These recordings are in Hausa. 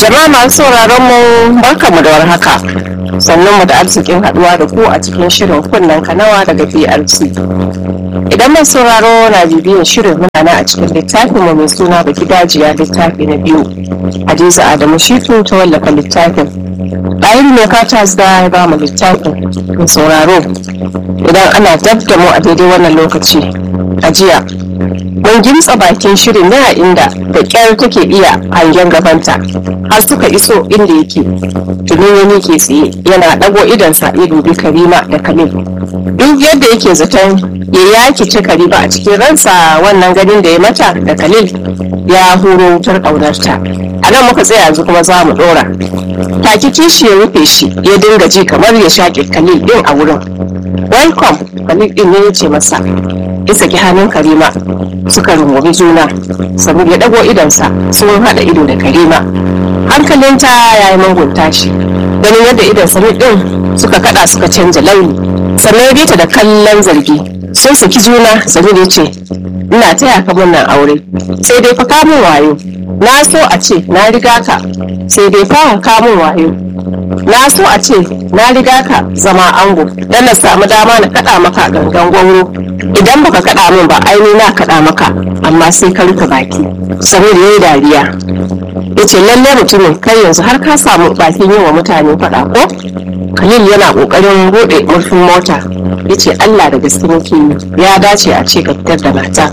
Jama'a masu sauraron mu barkamu da warhaka. Sannan mu da arzikin haduwa da ku a cikin shirin kunnen kanawa daga BRC. Idan mai sauraro na bibiyan shirin muna a cikin littafin mu mai suna Baki Dajiya littafi na 2. Hadiza Adamu Shitu ta wallafa littafin. Bayan ne ka tasda ya ba mu littafin mai sauraro. Idan ana dabda mu a daidai wannan lokaci a jiya mun gimtsa bakin shirin ne a inda da kyar take iya hangen gabanta har suka iso inda yake tuni wani ke tsaye yana dago idansa ya dubi Karima da Kamil. Duk yadda yake zaton ya yakice Karima a cikin ransa, wannan ganin da ya mata da Khalil ya huro wutar ƙaunarta. A nan muka tsaya yanzu kuma za mu ɗora. Take kishi ya rufe shi ya dinga ji kamar ya shaƙe Khalil ɗin a wurin. Welcome, Khalil ɗin ne ya ce masa. Ya saki hannun Karima suka rungumi juna, saboda ya ɗago idonsa sun haɗa ido da Karima. Hankalinta ya yi mangunta shi, ganin yadda idon Samir ɗin suka kaɗa suka canja launi. Sannan ya bi ta da kallon zargi. Sun saki juna, Samir ya ce, ina taya ka murnar aure, sai dai fa kamun wayo. Na so a ce na riga ka, sai dai fa kamun wayo. Na so a ce na riga ka zama ango, dan na samu dama na kaɗa maka gangan gwauro. Idan baka kaɗa min ba, aini na kaɗa maka, amma sai ka rufe baki. Samir ya yi dariya. Ya ce lalle mutumin kai yanzu har ka samu bakin yi wa mutane faɗa ko? Khalil yana ƙoƙarin buɗe murfin mota. Ya ce Allah da gaske nake yi, ya dace a ce ka fitar da mata.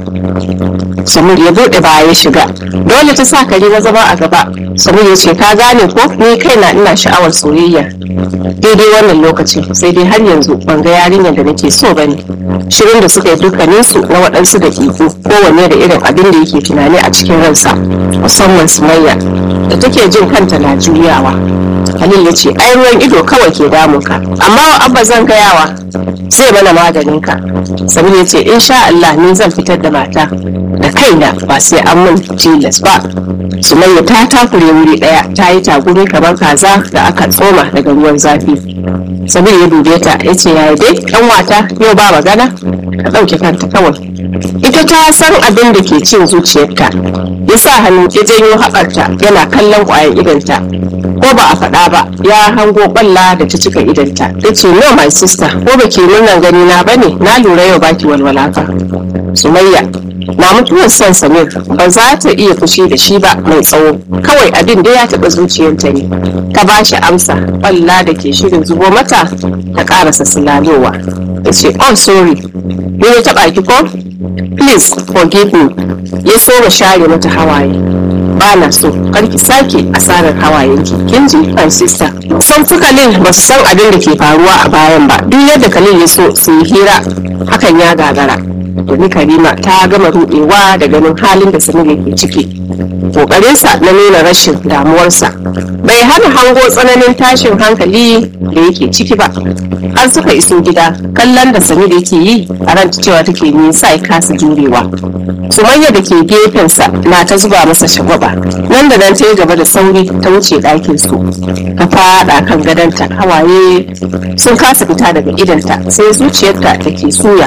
Samir ya buɗe baya ya shiga. Dole ta sa Karima zama a gaba. Samir ya ce ka gane ko ni kaina ina sha'awar soyayya. Daidai wannan lokaci sai dai har yanzu ban ga yarinyar da nake so bane. Shirin da suka yi dukkaninsu na waɗansu daƙiƙu, kowanne da irin abin da yake tunani a cikin ransa, musamman Sumayya da take jin kanta na juyawa. Khalil ya ce ai ruwan ido kawai ke damunka, amma wa abba zan gayawa zai mana maganinka. Samir ya ce insha Allah ni zan fitar da mata da kaina, ba sai an mun tilas ba. Sumayya ta takure wuri ɗaya, ta yi tagumi kamar kaza da aka tsoma daga ruwan zafi. Samir ya dube ta ya ce yaya dai ɗan wata yau ba magana, ka ɗauke kanta kawai. Ita ta san abin da ke cin zuciyarta. Ya sa hannu ya janyo haɓarta yana kallon ƙwayar idanta. Ko ba a faɗa ba ya hango ƙwalla da ta cika idanta. Ya ce no my sister, ko ba ke murnan gani na bane, na lura yau baki walwala fa. Sumayya na mutuwar son Samir, ba za ta iya fushi da shi ba mai tsawo, kawai abin da ya taɓa zuciyarta ne. Ta ba shi amsa, ƙwalla da ke shirin zubo mata ta ƙarasa silalowa. Ya ce oh sorry, ni ya taɓa ki ko? Please forgive me. Ya so ba share mata hawaye. Ba na so karki sake asarar hawayenki, kin ji my sister. San su Khalil ba su san abin da ke faruwa a bayan ba. Duk yadda Khalil ya so su yi hira, hakan ya gagara. Domin Karima ta gama ruɗewa da ganin halin da Samir yake ciki. Kokarinsa na nuna rashin damuwarsa bai hana hango tsananin tashin hankali da yake ciki ba. Har suka iso gida, kallon da Samir yake yi a ranta cewa take nisa ya kasa jurewa. Sumayya da ke gefensa na ta zuba masa shagwaba. Nan da nan ta yi gaba da sauri ta wuce ɗakin su. Ta faɗa kan gadonta, hawaye sun kasa fita daga idanta, sai zuciyarta da ke suya.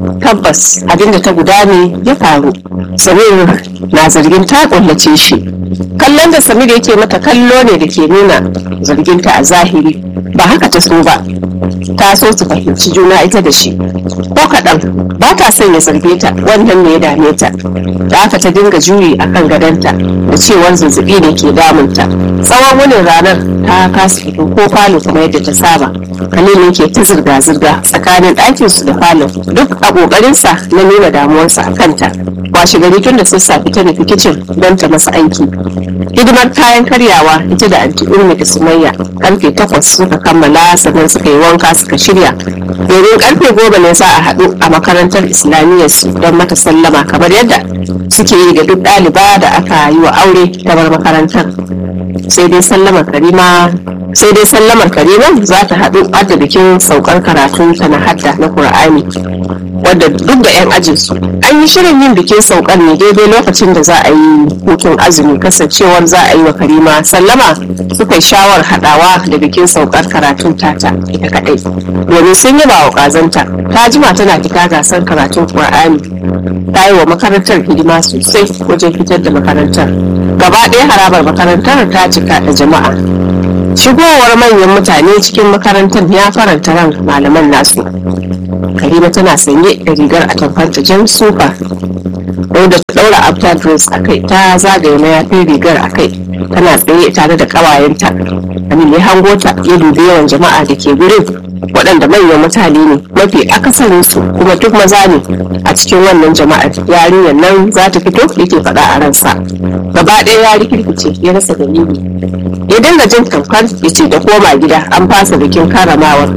Tabbas abinda ta gudane ya faru. Samir na zargin ta kullace shi. Kallon da Samir yake mata kallo ne da ke nuna zarginta a zahiri, ba haka ta so ba. Ta so su fahimci juna ita da shi. Ko kaɗan ba ta son ya zarge ta, wannan ne ya dame ta. Da haka ta dinga juyi a kan gadonta da cewar zazzabi ne ke damunta. Tsawon wani ranar ta kasa fito ko falo kamar yadda ta saba. Khalil ne ke ta zirga-zirga tsakanin ɗakinsu da falon, duk a ƙoƙarinsa na nuna damuwarsa a kanta. Washe gari tun da sassafe ta nufi kicin don ta masa aiki. Hidimar kayan karyawa ita da anti Ummi da Sumayya karfe 8 suka kammala, sannan suka yi wanka suka shirya. Domin karfe 10 ne za a haɗu a makarantar Islamiyyar su don mata sallama, kamar yadda suke yi da duk ɗaliba da aka yi wa aure ta bar makarantar. Sai dai sallamar Karima za ta haɗu da bikin saukar karatun ta na hadda na Kur'ani, wadda duk da 'yan ajinsu an yi shirin yin bikin saukar ne daidai lokacin da za a yi hutun azumi, kasancewar za a yi wa Karima sallama. Suka yi shawar haɗawa da bikin saukar karatun tata ita kaɗai, domin sun yi ba wa ƙazanta. Ta jima tana fita gasar karatun Kur'ani, ta yi wa makarantar hidima sosai wajen fitar da makarantar. Gaba ɗaya harabar makarantar ta cika da jama'a. Shigowar manyan mutane cikin makarantar ya faranta ran malaman nasu. Karima tana sanye da rigar atamfanta jan sufa, da ta daura after dress a kai, ta zagaye mayafin rigar a kai, tana tsaye tare da ƙawayenta. Aminu ya hango ta, ya dubi yawan jama'a da ke gurin, waɗanda manyan mutane ne, mafi akasarinsu kuma duk maza ne. A cikin wannan jama'ar yarinyar nan za ta fito, yake faɗa a ransa. Gaba ɗaya ya rikirkice, ya rasa dalili. Ya dinga jin tamkar ya ce ta koma gida, an fasa bikin karamawar.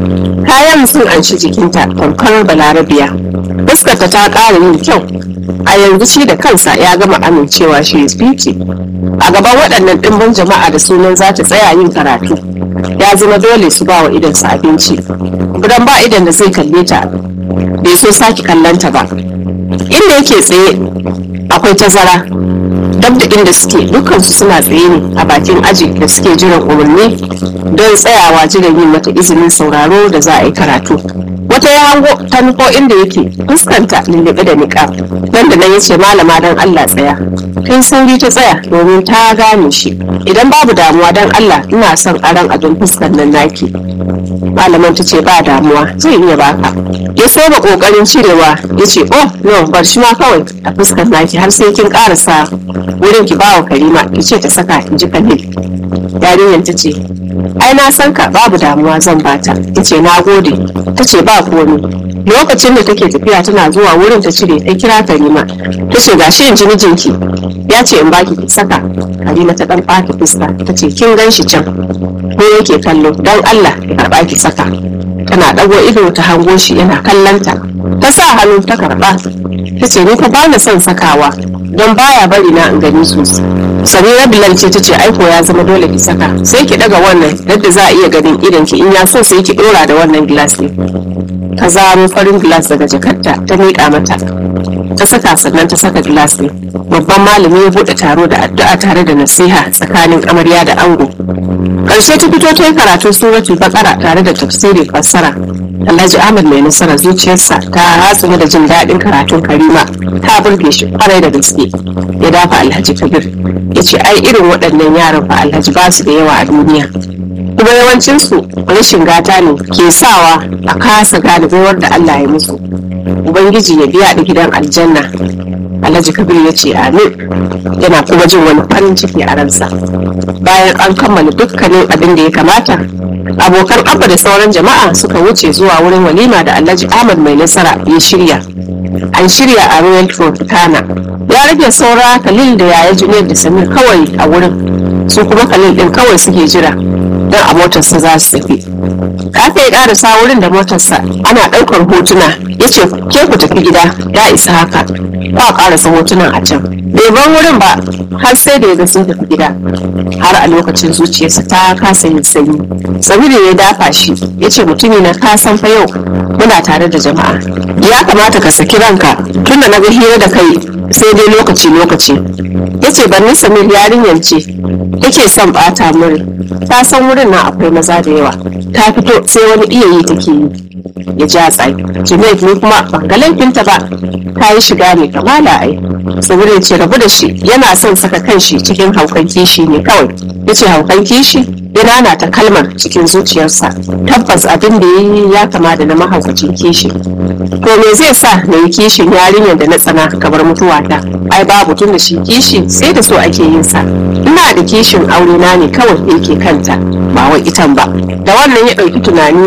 Kayan sun anshi jikinta tamkar balarabiya, fuskarta ta ƙara yin kyau. A yanzu shi da kansa ya gama amincewa shi is beauty. A gaban waɗannan ɗimbin jama'a da sunan za ta tsaya yin karatu, ya zama dole su ba wa idansu abinci. Gudan ba idan da zai kalle ta, bai so sake kallonta ba. Inda yake tsaye akwai tazara, dab da inda suke dukansu suna tsaye ne a bakin aji da suke jiran umarni don tsayawa jiran yin mata izinin sauraro da za a yi karatu. Wata ya hango ta nufo inda yake, fuskanta lullube da niƙa. Nan da nan ya ce, malama don Allah tsaya. Kai sauri ta tsaya domin ta gane shi. Idan babu damuwa don Allah ina son aron abin fuskan nan naki. Malaman ta ce ba damuwa, zai iya baka. Ya soma kokarin cirewa, ya ce oh no, bar shi ma kawai a fuskan naki har sai kin karasa wurin ki bawa Karima, ki ce ta saka, in ji Khalil. Yarinyar ta ce ai na san ka, babu damuwa zan bata. Ya ce na gode. Ta ce ba komai. Lokacin da take tafiya tana zuwa wurin ta cire, ta kira Karima. Ta ce gashi in ji mijinki ya ce in baki ki saka. Karima ta dan ɓata fuska, ta ce kin gan shi can ko yake kallo, don Allah ki karɓa ki saka. Tana ɗago ido ta hango shi yana kallonta, ta sa hannu ta karɓa. Ta ce ni fa ba na son sakawa don baya bari na in gani sosai. Samira Bilal ce ta ce aiko ya zama dole ki saka, sai ki daga wannan yadda za a iya ganin idan ki, in ya so sai ki dora da wannan gilas ne. Ta zaro farin gilas daga jakarta ta miƙa mata, ta saka sannan ta saka gilas ne. Babban malami ya buɗe taro da addu'a tare da nasiha tsakanin amarya da ango. Ƙarshe ta fito ta yi karatu suratul Baqara tare da tafsirin fassara. Alhaji Ahmad mai nasara zuciyarsa ta ratsu da jin daɗin karatun Karima, ta burge shi kwarai da gaske. Ya dafa Alhaji Kabir, ya ce ai irin waɗannan yaran fa Alhaji ba su da yawa a duniya, kuma yawancinsu rashin gata ne ke sawa a kasa gane baiwar da Allah ya musu. Ubangiji ya biya da gidan aljanna. Alhaji Kabir ya ce amin, yana kuma jin wani farin ciki a ransa. Bayan an kammala dukkanin abin da ya kamata, abokan abba da sauran jama'a suka wuce zuwa wurin walima da Alhaji Ahmad mai nasara ya shirya. An shirya a Royal Tropicana. Ya rage saura Khalil da yaya Junaid da Samir kawai a wurin, su kuma Khalil din kawai suke jira don a motarsa za su tafi. Kaka ya karasa wurin da motarsa, ana ɗaukar hotuna. Ya ce ke ku tafi gida, ya isa haka, ba karasa hotunan a can. Bai bar wurin ba har sai da ya ga sun tafi gida. Har a lokacin zuciyarsa ta kasa yin sanyi. Samir ya dafa shi, ya ce mutumi na ka san fa yau muna tare da jama'a, ya kamata ka saki ranka, tunda na ga hira da kai sai dai lokaci. Ya ce banni Samir yarinyar ce yake son bata muri, ta san wurin na akwai maza da yawa, ta fito sai wani iya yi take yi. Ya ja tsaye. Junaid ne kuma ban ga laifinta ba, ta yi shiga mai kamala ai. Samir ya ce rabu da shi, yana son saka kanshi cikin haukan kishi ne kawai. Ya ce haukan kishi? Ya nana ta kalmar cikin zuciyarsa. Tabbas abin da yi ya kama da na mahaukacin kishi. To me zai sa na yi kishin yarinyar da na tsana kamar mutuwata? Ai babu, tun da shi kishi sai da so ake yin sa. Ina da kishin aure na ne kawai yake kanta, ba wai itan ba. Da wannan ya ɗauki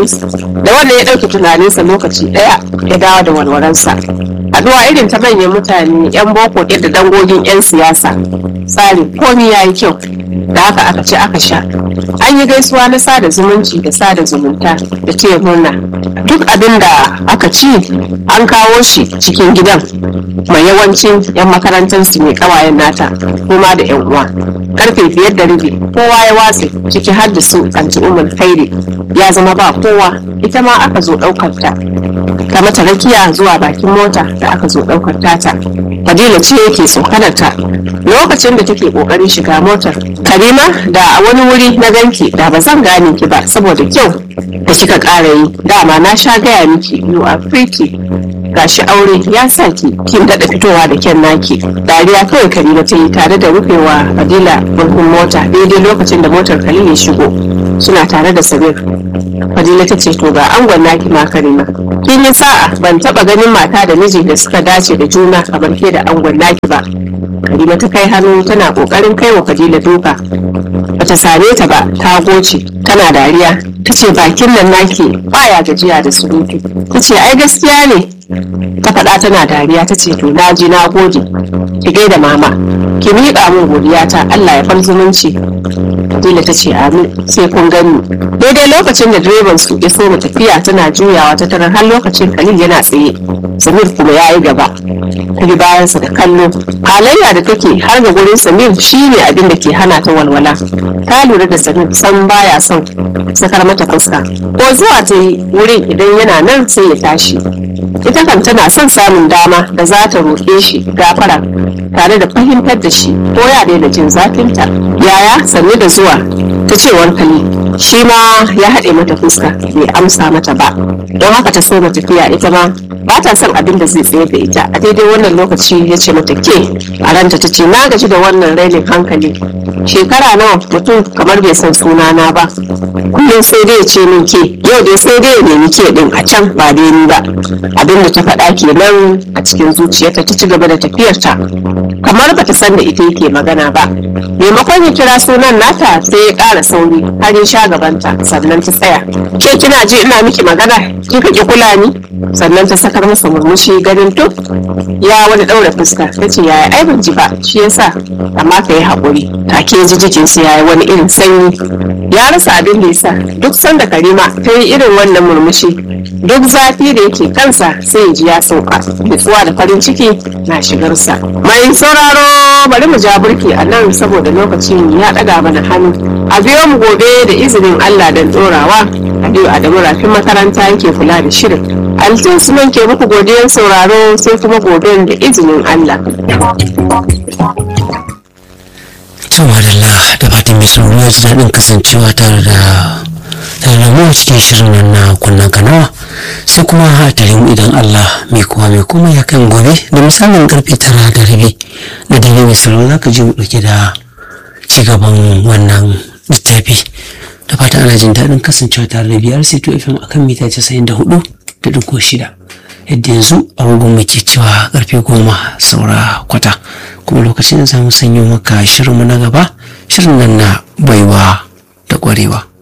tunaninsa lokaci ɗaya ya dawo da walwaransa. Haɗuwa irin ta manyan mutane 'yan boko da dangogin 'yan siyasa. Tsari komi ya yi kyau, da haka aka ci aka sha. An yi gaisuwa na sada zumunci da sada zumunta da taya murna. Duk abin da aka ci an kawo shi cikin gidan mai yawancin 'yan makarantar su ne kawayen nata, kuma da 'yan uwa. Karfe 5:30 kowa ya watse, ciki har da su anti Umar Khairi. Ya zama ba kowa, ita ma aka zo ɗaukar ta. Ta mata rakiya zuwa bakin mota da aka zo ɗaukar tata. Fadila ce yake saukanarta lokacin da take ƙoƙarin shiga motar. Karima, da a wani wuri na ganki da ba zan gane ki ba saboda kyau da kika ƙara yi. Dama na sha gaya miki you are pretty. gashi aure ya sa kin daɗa fitowa da kyan naki. Dariya kawai Karima ta yi tare da rufewa Fadila murhun mota daidai lokacin da motar Khalil ya shigo. Suna tare da Samir. Fadila ta ce to ga angon naki ma Karima. Kin yi sa'a, ban taɓa ganin mata da miji da suka dace da juna kamar ke da angon naki ba. Karima ta kai hannu tana kokarin kai wa Fadila duka. Bata same ta ba, ta goce tana dariya. Ta ce bakin nan naki baya gajiya da surutu. Ta ce ai gaskiya ne. Ta faɗa tana dariya. Ta ce to na ji na gode. Ki gaida mama. Ki miƙa min godiya ta, Allah ya far zumunci. Fadila ta ce amin, sai kun gani. Daidai lokacin da direban su ya so mu tafiya tana juyawa ta tarar har lokacin Khalil yana tsaye. Samir kuma ya yi gaba. Ta bi bayansa da kallo. Halayya da take har ga gurin Samir shine abin da ke hana ta walwala. Ta lura da Samir san baya son sakar mata fuska. Ko zuwa ta yi wurin idan yana nan sai ya tashi. Ita kan tana son samun dama da za ta roƙe shi gafara tare da fahimtar da shi ko ya daina jin zafinta. Yaya sannu da zuwa, ta cewar Khalil. Shi ma ya haɗe mata fuska bai amsa mata ba. Don haka ta so tafiya ita ma ba ta son abin da zai tsaye da ita. A daidai wannan lokaci ya ce mata ke a ranta ta ce na gaji da wannan rainin hankali. Shekara nawa mutum kamar bai san sunana ba. Kullum sai dai ya ce min ke, yau dai sai dai ya nemi ke din a can ba dai ni ba. Abin da ta faɗa kenan a cikin zuciyarta ta ci gaba da tafiyarta. Kamar bata san da ita yake magana ba. Maimakon ya kira sunan nata sai ya ƙara sauri har ya sha gabanta sannan ta tsaya. Ke kina ji ina miki magana kika ki kula ni? Sannan ta sakar masa murmushi ganin to ya wani ɗaura fuska. Ta ce yaya ai ban ji ba shi yasa, amma ka yi haƙuri. Take ji jikinsa ya yi wani irin sanyi. Ya rasa abin da yasa duk sanda Karima ta yi irin wannan murmushi duk zafi da yake kansa sai ya ji ya sauka. Nutsuwa da farin ciki na shigarsa. Mai sauraro bari mu ja burki a nan saboda lokacin ya ɗaga mana hannu. A biyo mu gobe da izinin Allah don ɗorawa. Aliyu Adamu Rafin makaranta yake kula da shirin. Altin Sunan ke muku godiyar sauraro sai kuma gobe da izinin Allah. Tawadalla da fatan mai sauraro ya ji daɗin kasancewa tare da mu a cikin shirin nan na kunnen kanawa, sai kuma a tare mu idan Allah mai kowa mai kuma ya kan gobe da misalin karfe 9:30 na dare mai sauraro za ka ji mu ɗauke da cigaban wannan littafi. Da fatan ana jin daɗin kasancewa tare da BRC2 FM akan mita 94.6. Yadda yanzu agogon muke cewa karfe 10 saura kwata, kuma lokacin da za mu sanyo maka shirinmu na gaba, shirin nan na baiwa da ƙwarewa.